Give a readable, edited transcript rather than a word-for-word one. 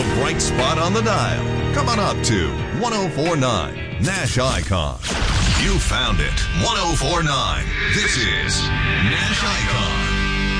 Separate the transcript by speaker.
Speaker 1: the bright spot on the dial. Come on up to 104.9 Nash Icon. You found it. 104.9. This is Nash Icon.